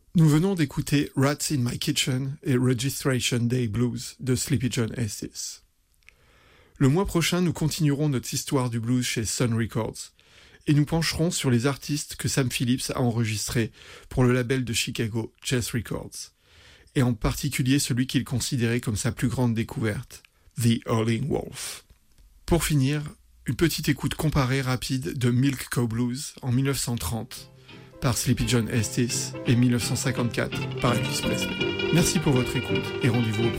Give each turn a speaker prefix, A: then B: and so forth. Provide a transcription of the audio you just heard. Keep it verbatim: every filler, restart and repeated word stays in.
A: Nous venons d'écouter Rats in My Kitchen et Registration Day Blues de Sleepy John Estes. Le mois prochain, nous continuerons notre histoire du blues chez Sun Records et nous pencherons sur les artistes que Sam Phillips a enregistrés pour le label de Chicago, Chess Records, et en particulier celui qu'il considérait comme sa plus grande découverte, The Howling Wolf. Pour finir, une petite écoute comparée rapide de Milk Cow Blues en dix-neuf cent trente par Sleepy John Estes et dix-neuf cent cinquante-quatre par Elvis Presley. Merci pour votre écoute et rendez-vous au